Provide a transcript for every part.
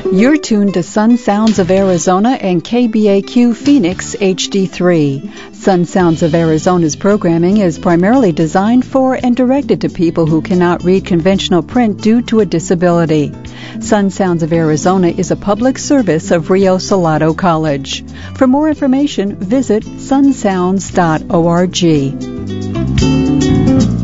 You're tuned to Sun Sounds of Arizona and KBAQ Phoenix HD3. Sun Sounds of Arizona's programming is primarily designed for and directed to people who cannot read conventional print due to a disability. Sun Sounds of Arizona is a public service of Rio Salado College. For more information, visit sunsounds.org.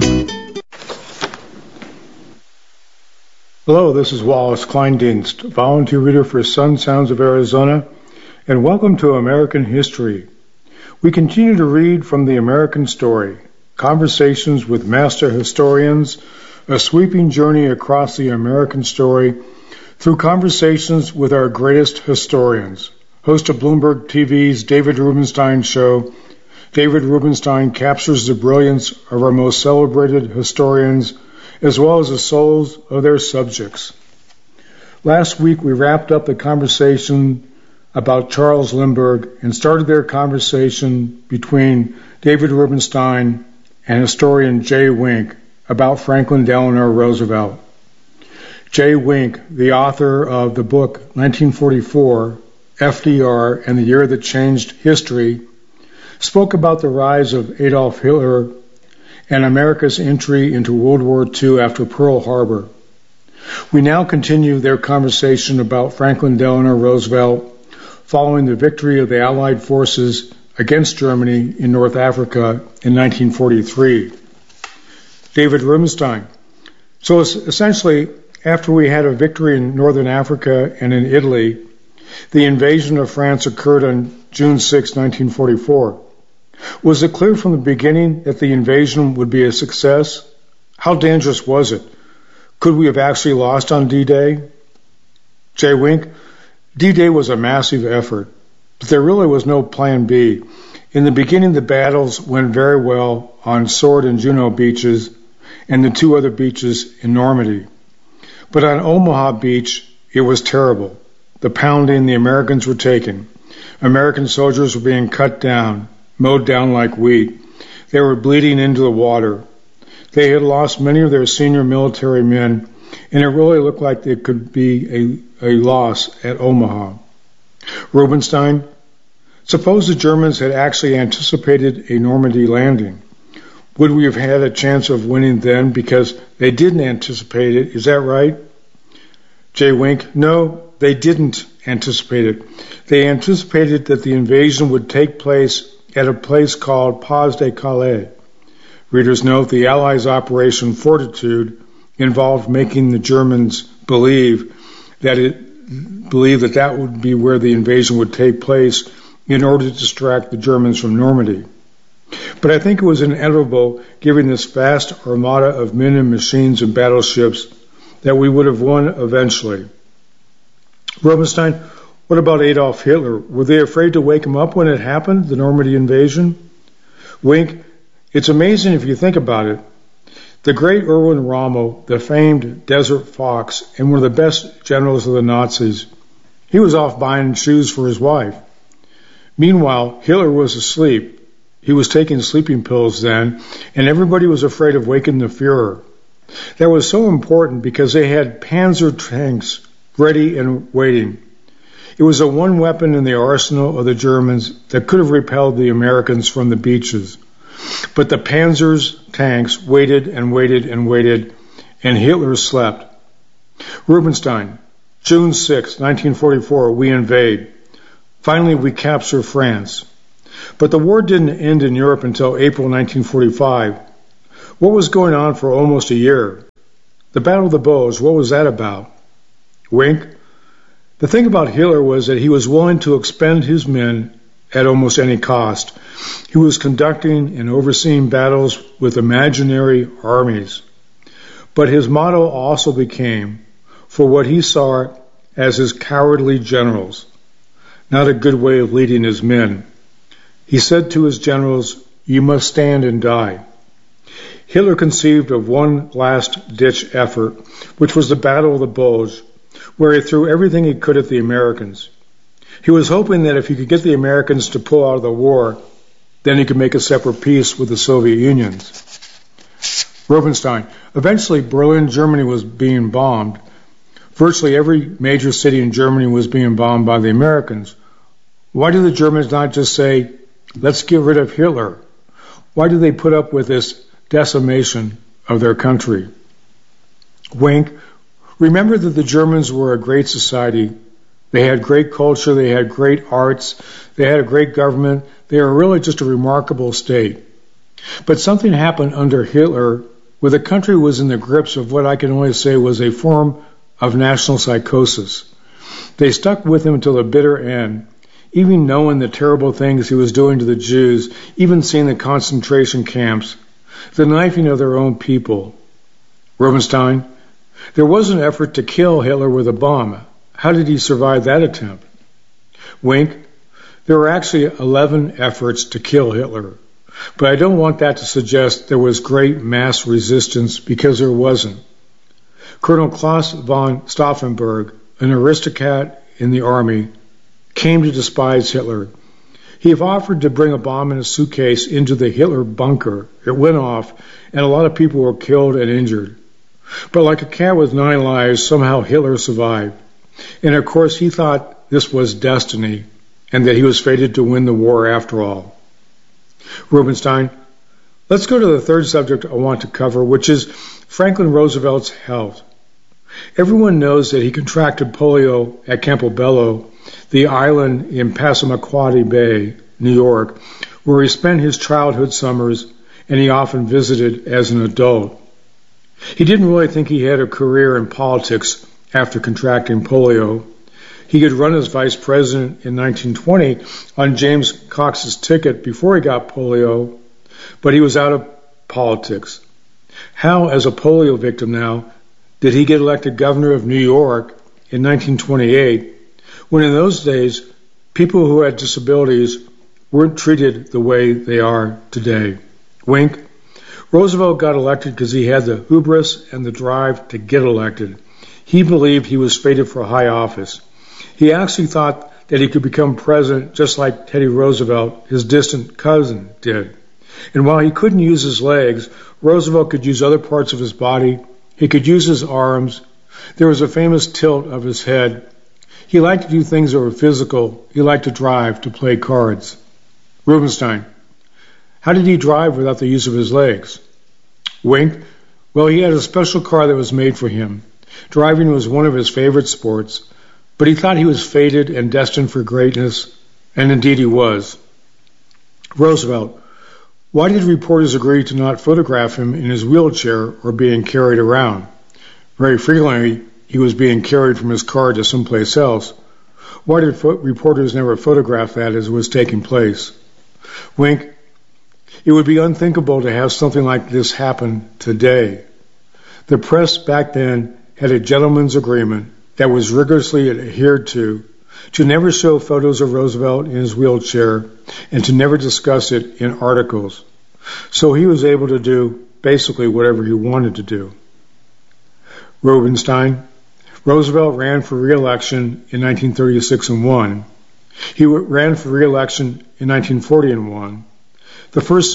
Hello, this is Wallace Kleindienst, volunteer reader for Sun Sounds of Arizona, and welcome to American History. We continue to read from the American Story, conversations with master historians, a sweeping journey across the American story through conversations with our greatest historians. Host of Bloomberg TV's David Rubenstein show, David Rubenstein captures the brilliance of our most celebrated historians as well as the souls of their subjects. Last week we wrapped up the conversation about Charles Lindbergh and started their conversation between David Rubenstein and historian Jay Wink about Franklin Delano Roosevelt. Jay Wink, the author of the book 1944, FDR and the Year That Changed History, spoke about the rise of Adolf Hitler and America's entry into World War II after Pearl Harbor. We now continue their conversation about Franklin Delano Roosevelt following the victory of the Allied forces against Germany in North Africa in 1943. David Rubenstein. So essentially, after we had a victory in Northern Africa and in Italy, the invasion of France occurred on June 6, 1944. Was it clear from the beginning that the invasion would be a success? How dangerous was it? Could we have actually lost on D-Day? Jay Wink, D-Day was a massive effort, but there really was no plan B. In the beginning, the battles went very well on Sword and Juno beaches and the two other beaches in Normandy. But on Omaha Beach, it was terrible. The pounding the Americans were taking. American soldiers were being cut down, mowed down like wheat. They were bleeding into the water. They had lost many of their senior military men, and it really looked like there could be a loss at Omaha. Rubenstein, suppose the Germans had actually anticipated a Normandy landing. Would we have had a chance of winning then because they didn't anticipate it? Is that right? Jay Wink, no, they didn't anticipate it. They anticipated that the invasion would take place at a place called Pas-de-Calais. Readers note the Allies' Operation Fortitude involved making the Germans believe that that would be where the invasion would take place in order to distract the Germans from Normandy. But I think it was inevitable, given this vast armada of men and machines and battleships, that we would have won eventually. Rubenstein, what about Adolf Hitler? Were they afraid to wake him up when it happened, the Normandy invasion? Wink, it's amazing if you think about it. The great Erwin Rommel, the famed Desert Fox, and one of the best generals of the Nazis, he was off buying shoes for his wife. Meanwhile, Hitler was asleep. He was taking sleeping pills then, and everybody was afraid of waking the Fuhrer. That was so important because they had Panzer tanks ready and waiting. It was the one weapon in the arsenal of the Germans that could have repelled the Americans from the beaches. But the Panzer's tanks waited and waited and waited, and Hitler slept. Rubenstein, June 6, 1944, we invade. Finally, we capture France. But the war didn't end in Europe until April 1945. What was going on for almost a year? The Battle of the Bulge, what was that about? Wink. The thing about Hitler was that he was willing to expend his men at almost any cost. He was conducting and overseeing battles with imaginary armies. But his motto also became, for what he saw as his cowardly generals, not a good way of leading his men. He said to his generals, "You must stand and die." Hitler conceived of one last-ditch effort, which was the Battle of the Bulge, where he threw everything he could at the Americans. He was hoping that if he could get the Americans to pull out of the war, then he could make a separate peace with the Soviet Union. Rubenstein. Eventually, Berlin, Germany was being bombed. Virtually every major city in Germany was being bombed by the Americans. Why did the Germans not just say, let's get rid of Hitler? Why do they put up with this decimation of their country? Wink. Remember that the Germans were a great society. They had great culture, they had great arts, they had a great government. They were really just a remarkable state. But something happened under Hitler where the country was in the grips of what I can only say was a form of national psychosis. They stuck with him until the bitter end, even knowing the terrible things he was doing to the Jews, even seeing the concentration camps, the knifing of their own people. Rubenstein, there was an effort to kill Hitler with a bomb. How did he survive that attempt? Wink, there were actually 11 efforts to kill Hitler. But I don't want that to suggest there was great mass resistance, because there wasn't. Colonel Klaus von Stauffenberg, an aristocrat in the army, came to despise Hitler. He offered to bring a bomb in a suitcase into the Hitler bunker. It went off, and a lot of people were killed and injured. But like a cat with 9 lives, somehow Hitler survived. And of course he thought this was destiny, and that he was fated to win the war after all. Rubenstein, let's go to the third subject I want to cover, which is Franklin Roosevelt's health. Everyone knows that he contracted polio at Campobello, the island in Passamaquoddy Bay, New York, where he spent his childhood summers, and he often visited as an adult. He didn't really think he had a career in politics after contracting polio. He could run as vice president in 1920 on James Cox's ticket before he got polio, but he was out of politics. How, as a polio victim now, did he get elected governor of New York in 1928, when in those days, people who had disabilities weren't treated the way they are today? Wink. Roosevelt got elected because he had the hubris and the drive to get elected. He believed he was fated for a high office. He actually thought that he could become president just like Teddy Roosevelt, his distant cousin, did. And while he couldn't use his legs, Roosevelt could use other parts of his body. He could use his arms. There was a famous tilt of his head. He liked to do things that were physical. He liked to drive, to play cards. Rubenstein, how did he drive without the use of his legs? Wink. Well, he had a special car that was made for him. Driving was one of his favorite sports, but he thought he was fated and destined for greatness, and indeed he was. Roosevelt, why did reporters agree to not photograph him in his wheelchair or being carried around? Very frequently, he was being carried from his car to someplace else. Why did reporters never photograph that as it was taking place? Wink, it would be unthinkable to have something like this happen today. The press back then had a gentleman's agreement that was rigorously adhered to never show photos of Roosevelt in his wheelchair and to never discuss it in articles. So he was able to do basically whatever he wanted to do. Rubenstein, Roosevelt ran for re-election in 1936 and won. He ran for re-election in 1940 and won. The first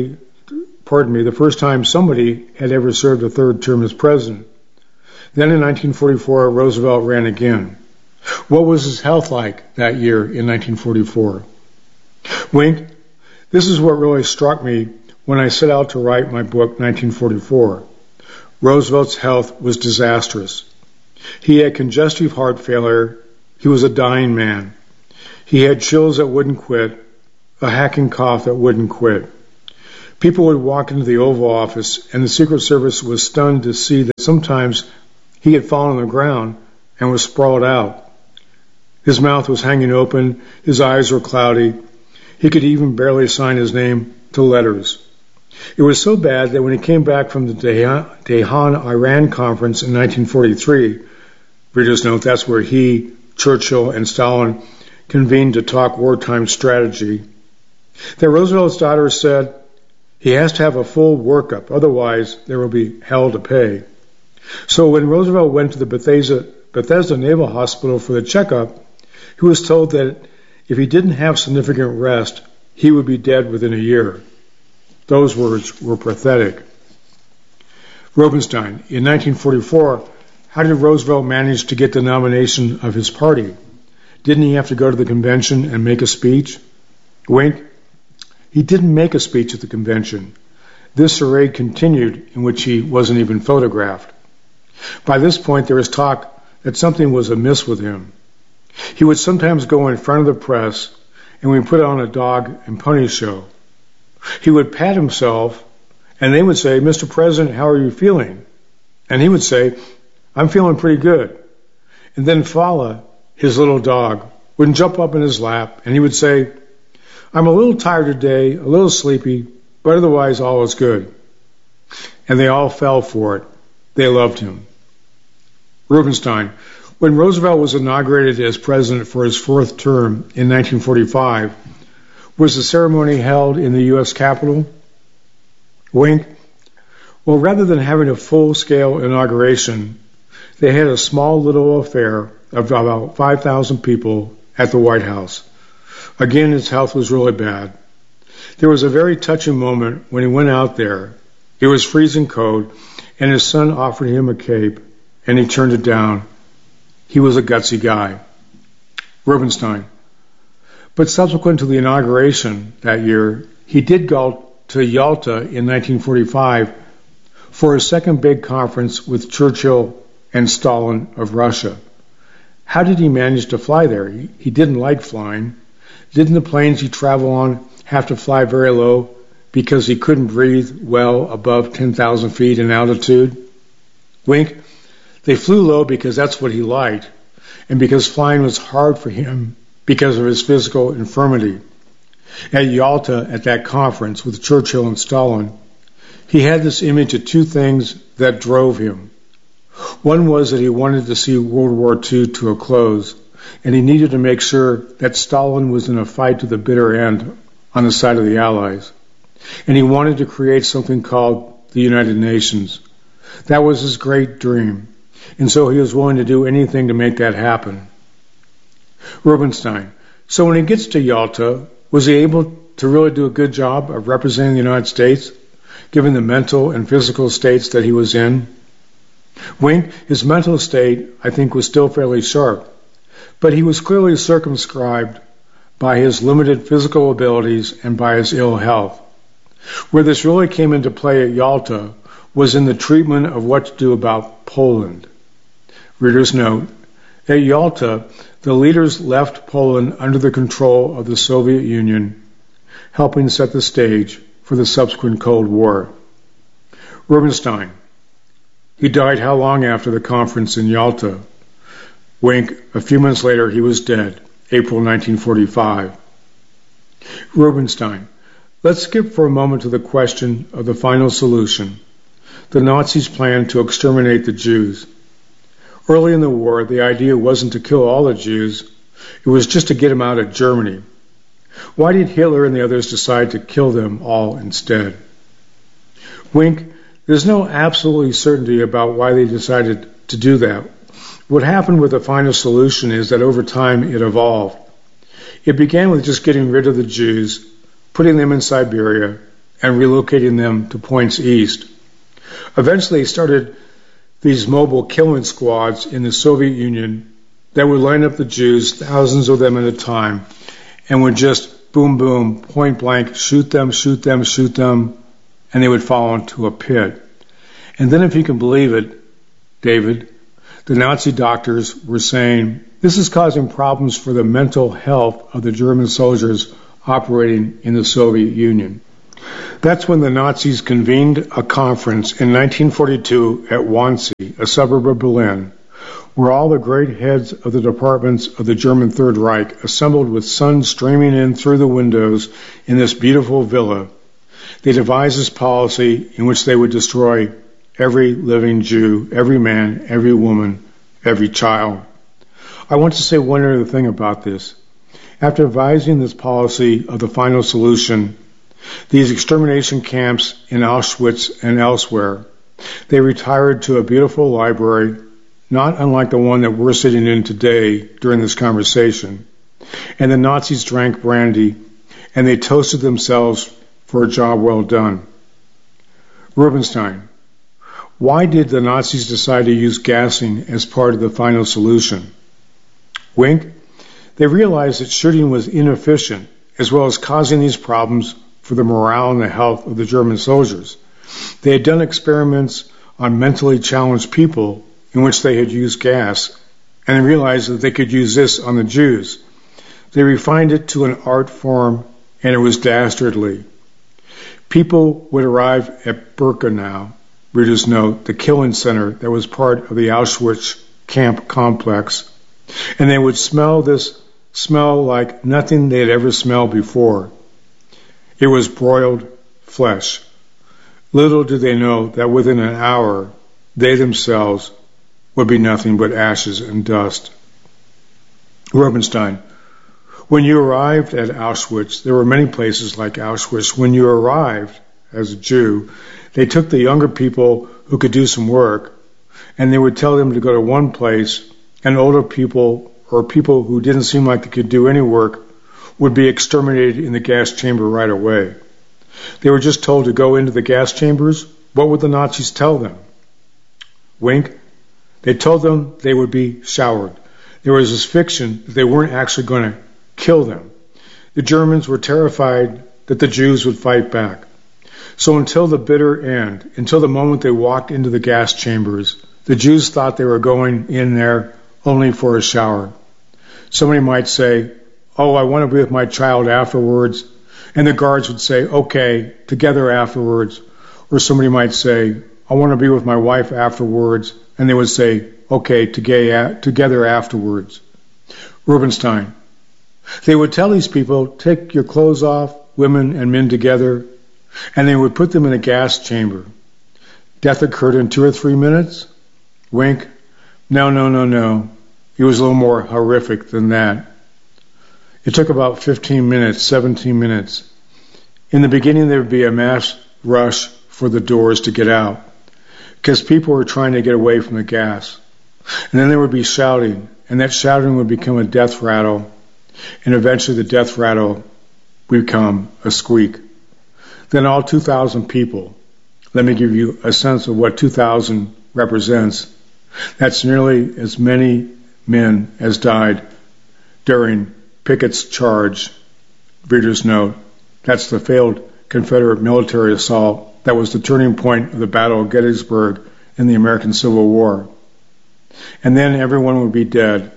time somebody had ever served a third term as president. Then in 1944, Roosevelt ran again. What was his health like that year in 1944? Wink, this is what really struck me when I set out to write my book, 1944. Roosevelt's health was disastrous. He had congestive heart failure. He was a dying man. He had chills that wouldn't quit, a hacking cough that wouldn't quit. People would walk into the Oval Office, and the Secret Service was stunned to see that sometimes he had fallen on the ground and was sprawled out. His mouth was hanging open, his eyes were cloudy. He could even barely sign his name to letters. It was so bad that when he came back from the Tehran Conference in 1943, readers note that's where he, Churchill, and Stalin convened to talk wartime strategy, that Roosevelt's daughter said, he has to have a full workup, otherwise there will be hell to pay. So when Roosevelt went to the Bethesda Naval Hospital for the checkup, he was told that if he didn't have significant rest, he would be dead within a year. Those words were pathetic. Rubenstein, in 1944, How did Roosevelt manage to get the nomination of his party? Didn't he have to go to the convention and make a speech? Wink. He didn't make a speech at the convention. This charade continued in which he wasn't even photographed. By this point, there was talk that something was amiss with him. He would sometimes go in front of the press and we put on a dog and pony show. He would pat himself and they would say, "Mr. President, how are you feeling?" And he would say, "I'm feeling pretty good." And then Fala, his little dog, would jump up in his lap and he would say, "I'm a little tired today, a little sleepy, but otherwise all is good." And they all fell for it. They loved him. Rubenstein. When Roosevelt was inaugurated as president for his fourth term in 1945, was the ceremony held in the U.S. Capitol? Wink. Well, rather than having a full-scale inauguration, they had a small little affair of about 5,000 people at the White House. Again, his health was really bad. There was a very touching moment when he went out there. It was freezing cold, and his son offered him a cape, and he turned it down. He was a gutsy guy. Rubenstein. But subsequent to the inauguration that year, he did go to Yalta in 1945 for his second big conference with Churchill and Stalin of Russia. How did he manage to fly there? He didn't like flying. Didn't the planes he traveled on have to fly very low because he couldn't breathe well above 10,000 feet in altitude? Wink. They flew low because that's what he liked, and because flying was hard for him because of his physical infirmity. At Yalta, at that conference with Churchill and Stalin, he had this image of two things that drove him. One was that he wanted to see World War II to a close, and he needed to make sure that Stalin was in a fight to the bitter end on the side of the Allies. And he wanted to create something called the United Nations. That was his great dream. And so he was willing to do anything to make that happen. Rubenstein. So when he gets to Yalta, was he able to really do a good job of representing the United States, given the mental and physical states that he was in? Wink. His mental state, I think, was still fairly sharp, but he was clearly circumscribed by his limited physical abilities and by his ill health. Where this really came into play at Yalta was in the treatment of what to do about Poland. Reader's note, at Yalta, the leaders left Poland under the control of the Soviet Union, helping set the stage for the subsequent Cold War. Rubenstein. He died how long after the conference in Yalta? Wink. A few months later, he was dead, April 1945. Rubenstein. Let's skip for a moment to the question of the final solution. The Nazis planned to exterminate the Jews. Early in the war, the idea wasn't to kill all the Jews, it was just to get them out of Germany. Why did Hitler and the others decide to kill them all instead? Wink. There's no absolute certainty about why they decided to do that. What happened with the final solution is that over time it evolved. It began with just getting rid of the Jews, putting them in Siberia, and relocating them to points east. Eventually, started these mobile killing squads in the Soviet Union that would line up the Jews, thousands of them at a time, and would just boom, boom, point blank, shoot them, shoot them, shoot them, and they would fall into a pit. And then, if you can believe it, David, the Nazi doctors were saying, this is causing problems for the mental health of the German soldiers operating in the Soviet Union. That's when the Nazis convened a conference in 1942 at Wannsee, a suburb of Berlin, where all the great heads of the departments of the German Third Reich assembled with sun streaming in through the windows in this beautiful villa. They devised this policy in which they would destroy every living Jew, every man, every woman, every child. I want to say one other thing about this. After devising this policy of the final solution, these extermination camps in Auschwitz and elsewhere, they retired to a beautiful library, not unlike the one that we're sitting in today during this conversation. And the Nazis drank brandy, and they toasted themselves for a job well done. Rubenstein. Why did the Nazis decide to use gassing as part of the final solution? Wink. They realized that shooting was inefficient, as well as causing these problems for the morale and the health of the German soldiers. They had done experiments on mentally challenged people in which they had used gas, and they realized that they could use this on the Jews. They refined it to an art form, and it was dastardly. People would arrive at Birkenau, reader's note, the killing center that was part of the Auschwitz camp complex, and they would smell like nothing they had ever smelled before. It was broiled flesh. Little did they know that within an hour, they themselves would be nothing but ashes and dust. Rubenstein. When you arrived at Auschwitz, there were many places like Auschwitz. When you arrived as a Jew, they took the younger people who could do some work, and they would tell them to go to one place, and older people or people who didn't seem like they could do any work would be exterminated in the gas chamber right away. They were just told to go into the gas chambers. What would the Nazis tell them? Wink. They told them they would be showered. There was this fiction that they weren't actually going to kill them. The Germans were terrified that the Jews would fight back. So until the bitter end, until the moment they walked into the gas chambers, the Jews thought they were going in there only for a shower. Somebody might say, "Oh, I want to be with my child afterwards," and the guards would say, "Okay, together afterwards." Or somebody might say, "I want to be with my wife afterwards," and they would say, "Okay, together afterwards." Rubenstein. They would tell these people, "Take your clothes off, women and men together," and they would put them in a gas chamber. Death occurred in 2 or 3 minutes? Wink. No. It was a little more horrific than that. It took about 15 minutes, 17 minutes. In the beginning, there would be a mass rush for the doors to get out, because people were trying to get away from the gas. And then there would be shouting, and that shouting would become a death rattle, and eventually the death rattle would become a squeak. Then all 2,000 people, let me give you a sense of what 2,000 represents. That's nearly as many men as died during Pickett's charge. Reader's note. That's the failed Confederate military assault that was the turning point of the Battle of Gettysburg in the American Civil War. And then everyone would be dead.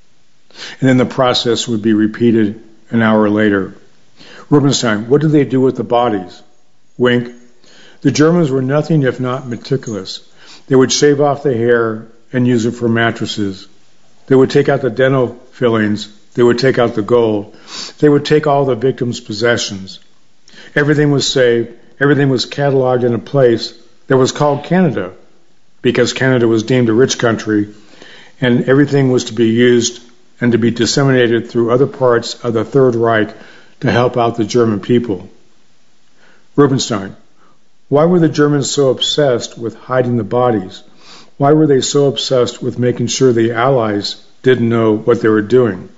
And then the process would be repeated an hour later. Rubenstein, what did they do with the bodies? Wink. The Germans were nothing if not meticulous. They would shave off the hair and use it for mattresses. They would take out the dental fillings. They would take out the gold. They would take all the victims' possessions. Everything was saved. Everything was cataloged in a place that was called Canada, because Canada was deemed a rich country, and everything was to be used and to be disseminated through other parts of the Third Reich to help out the German people. Rubenstein, why were the Germans so obsessed with hiding the bodies? Why were they so obsessed with making sure the Allies didn't know what they were doing?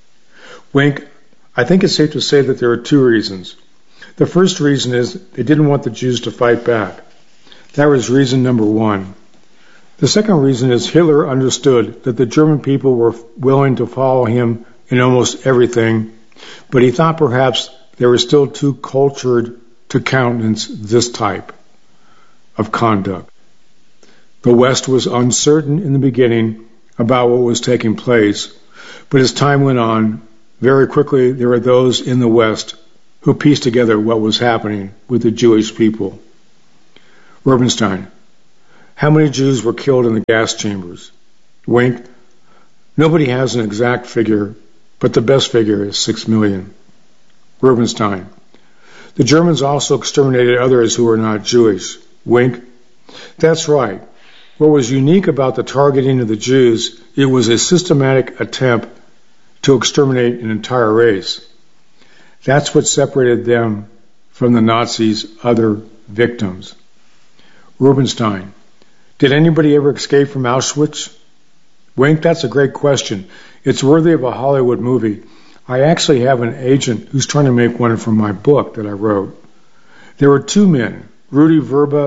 Wink, I think it's safe to say that there are 2 reasons. The first reason is they didn't want the Jews to fight back. That was reason number 1. The second reason is Hitler understood that the German people were willing to follow him in almost everything, but he thought perhaps they were still too cultured to countenance this type of conduct. The West was uncertain in the beginning about what was taking place, but as time went on, very quickly there were those in the West who pieced together what was happening with the Jewish people. Rubenstein, how many Jews were killed in the gas chambers? Wink, nobody has an exact figure, but the best figure is 6 million. Rubenstein, the Germans also exterminated others who were not Jewish. Wink, that's right. What was unique about the targeting of the Jews, it was a systematic attempt to exterminate an entire race. That's what separated them from the Nazis' other victims. Rubenstein, did anybody ever escape from Auschwitz? Wink, that's a great question. It's worthy of a Hollywood movie. I actually have an agent who's trying to make one from my book that I wrote. There were 2 men, Rudy Verba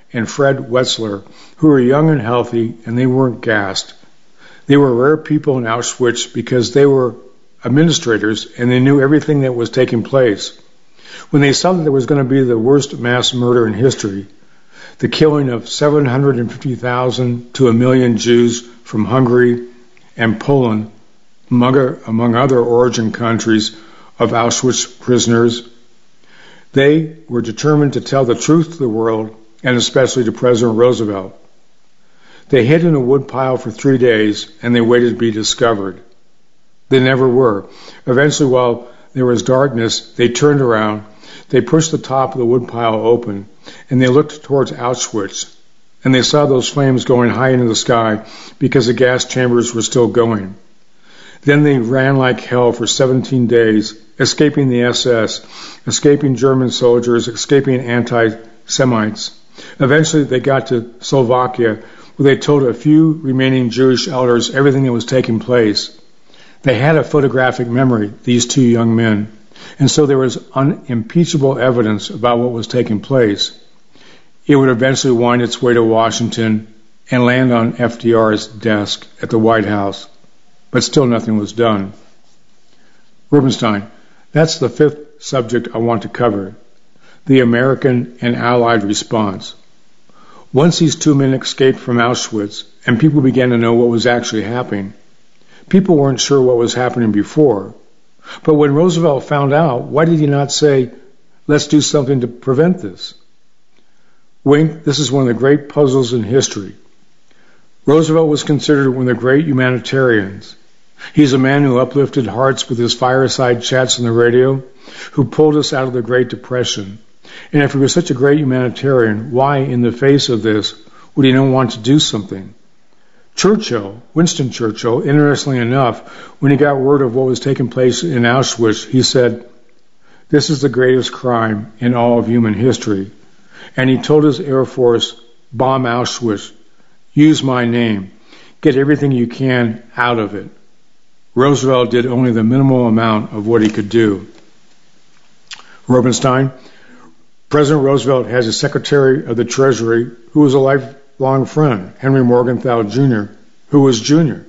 and Fred Wetzler, who were young and healthy, and they weren't gassed. They were rare people in Auschwitz because they were administrators and they knew everything that was taking place. When they saw that there was going to be the worst mass murder in history, the killing of 750,000 to 1 million Jews from Hungary and Poland, among other origin countries of Auschwitz prisoners, they were determined to tell the truth to the world, and especially to President Roosevelt. They hid in a woodpile for 3 days, and they waited to be discovered. They never were. Eventually, while there was darkness, they turned around, they pushed the top of the woodpile open, and they looked towards Auschwitz, and they saw those flames going high into the sky because the gas chambers were still going. Then they ran like hell for 17 days, escaping the SS, escaping German soldiers, escaping anti-Semites. Eventually, they got to Slovakia, where they told a few remaining Jewish elders everything that was taking place. They had a photographic memory, these two young men, and so there was unimpeachable evidence about what was taking place. It would eventually wind its way to Washington and land on FDR's desk at the White House, but still nothing was done. Rubenstein, that's the fifth subject I want to cover, the American and Allied response. Once these two men escaped from Auschwitz and people began to know what was actually happening, people weren't sure what was happening before. But when Roosevelt found out, why did he not say, let's do something to prevent this? Wink, this is one of the great puzzles in history. Roosevelt was considered one of the great humanitarians. He's a man who uplifted hearts with his fireside chats on the radio, who pulled us out of the Great Depression. And if he was such a great humanitarian, why, in the face of this, would he not want to do something? Winston Churchill, interestingly enough, when he got word of what was taking place in Auschwitz, he said, "This is the greatest crime in all of human history." And he told his Air Force, "Bomb Auschwitz, use my name, get everything you can out of it." Roosevelt did only the minimal amount of what he could do. Rubenstein, President Roosevelt has a Secretary of the Treasury who was a lifelong friend, Henry Morgenthau Jr., who was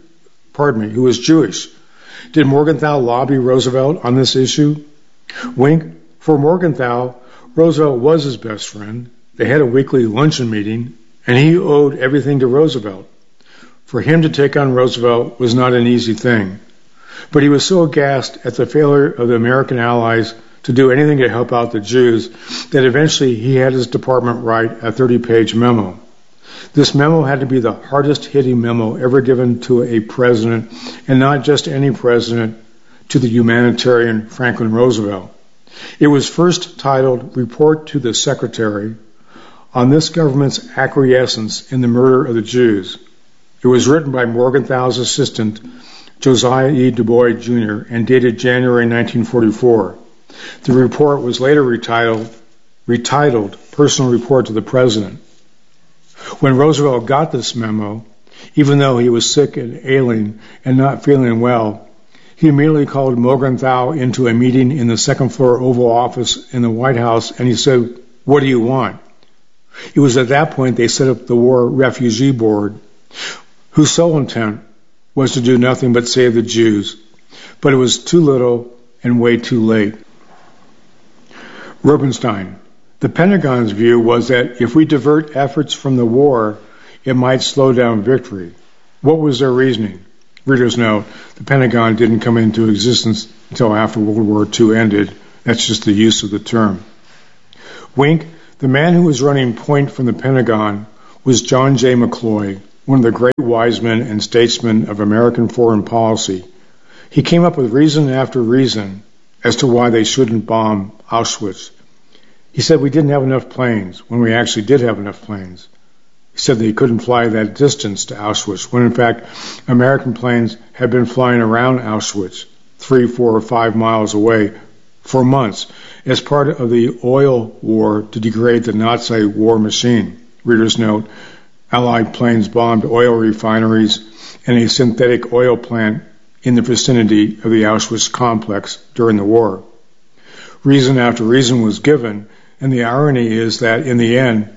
Jewish. Did Morgenthau lobby Roosevelt on this issue? Wink, for Morgenthau, Roosevelt was his best friend. They had a weekly luncheon meeting, and he owed everything to Roosevelt. For him to take on Roosevelt was not an easy thing. But he was so aghast at the failure of the American allies to do anything to help out the Jews that eventually he had his department write a 30-page memo. This memo had to be the hardest-hitting memo ever given to a president, and not just any president, to the humanitarian Franklin Roosevelt. It was first titled Report to the Secretary on this government's acquiescence in the murder of the Jews. It was written by Morgenthau's assistant, Josiah E. Du Bois, Jr., and dated January 1944. The report was later retitled Personal Report to the President. When Roosevelt got this memo, even though he was sick and ailing and not feeling well, he immediately called Morgenthau into a meeting in the second-floor Oval Office in the White House, and he said, "What do you want?" It was at that point they set up the War Refugee Board, whose sole intent was to do nothing but save the Jews. But it was too little and way too late. Rubenstein, the Pentagon's view was that if we divert efforts from the war, it might slow down victory. What was their reasoning? Readers note, the Pentagon didn't come into existence until after World War II ended. That's just the use of the term. Wink, the man who was running point from the Pentagon was John J. McCloy, one of the great wise men and statesmen of American foreign policy. He came up with reason after reason as to why they shouldn't bomb Auschwitz. He said we didn't have enough planes when we actually did have enough planes. He said they couldn't fly that distance to Auschwitz when in fact American planes had been flying around Auschwitz 3, 4, or 5 miles away for months as part of the oil war to degrade the Nazi war machine. Readers note, Allied planes bombed oil refineries and a synthetic oil plant in the vicinity of the Auschwitz complex during the war. Reason after reason was given, and the irony is that in the end,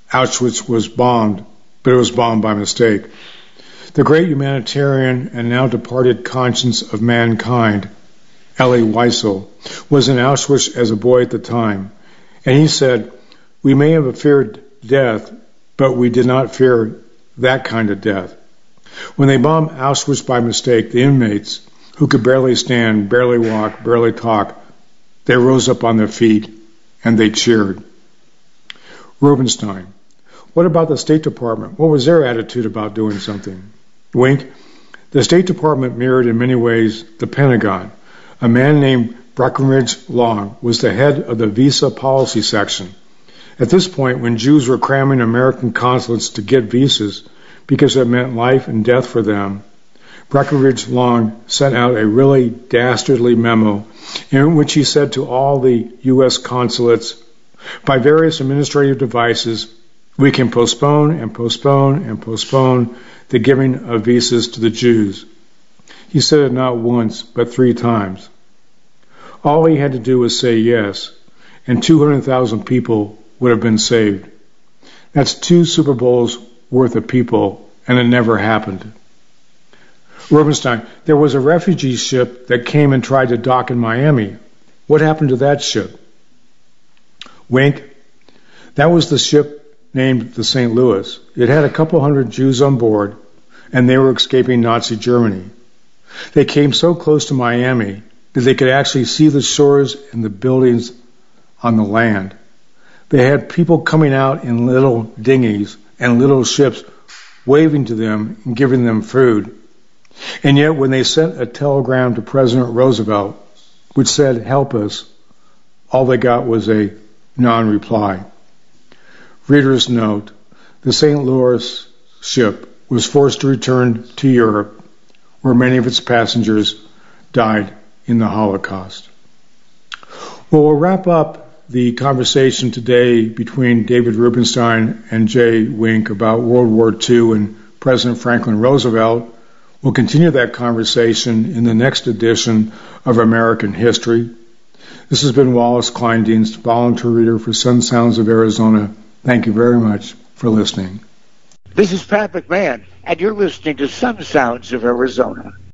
Auschwitz was bombed, but it was bombed by mistake. The great humanitarian and now departed conscience of mankind, Elie Wiesel, was in Auschwitz as a boy at the time, and he said, "We may have feared death, but we did not fear that kind of death." When they bombed Auschwitz by mistake, the inmates, who could barely stand, barely walk, barely talk, they rose up on their feet and they cheered. Rubenstein. What about the State Department? What was their attitude about doing something? Wink. The State Department mirrored in many ways the Pentagon. A man named Breckinridge Long was the head of the visa policy section. At this point, when Jews were cramming American consulates to get visas because it meant life and death for them, Breckinridge Long sent out a really dastardly memo in which he said to all the U.S. consulates, by various administrative devices, we can postpone and postpone and postpone the giving of visas to the Jews. He said it not once, but 3 times. All he had to do was say yes, and 200,000 people would have been saved. That's 2 Super Bowls worth of people, and it never happened. Rubenstein, there was a refugee ship that came and tried to dock in Miami. What happened to that ship? Wink. That was the ship named the St. Louis. It had a couple hundred Jews on board, and they were escaping Nazi Germany. They came so close to Miami that they could actually see the shores and the buildings on the land. They had people coming out in little dinghies and little ships waving to them and giving them food. And yet when they sent a telegram to President Roosevelt which said, "Help us," all they got was a non-reply. Reader's note, the St. Louis ship was forced to return to Europe, where many of its passengers died in the Holocaust. Well, we'll wrap up the conversation today between David Rubenstein and Jay Wink about World War II and President Franklin Roosevelt. We'll continue that conversation in the next edition of American History. This has been Wallace Kleindienst, volunteer reader for Sun Sounds of Arizona. Thank you very much for listening. This is Pat McMahon, and you're listening to Sun Sounds of Arizona.